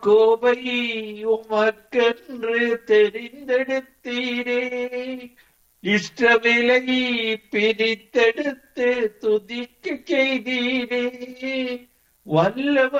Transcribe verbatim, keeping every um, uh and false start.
யாக்கோபை உமக்கென்று தெரிந்தெடுத்தீரே, இஸ்ரவேலை பிரித்தெடுத்து துதிக்க செய்தீரே. வல்லவர்